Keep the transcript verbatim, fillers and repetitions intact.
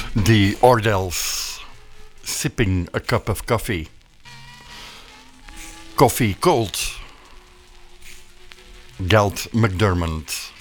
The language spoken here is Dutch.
The Ordells, Sipping a Cup of Coffee. Coffee Cold. Galt McDermott.